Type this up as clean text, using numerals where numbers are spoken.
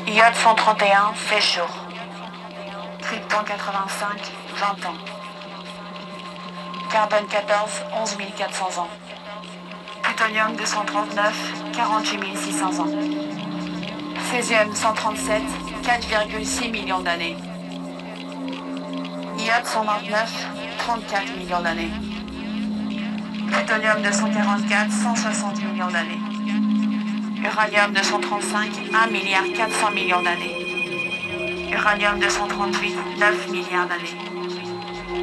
Iode 131, 16 jours. Krypton 85, 20 ans. Carbone 14, 11 400 ans. Plutonium 239, 48 600 ans. Césium 137, 4,6 millions d'années. Iode 129, 34 millions d'années. Plutonium 244, 160 millions d'années. Uranium 235, 1 milliard 400 millions d'années. Uranium 238, 9 milliards d'années.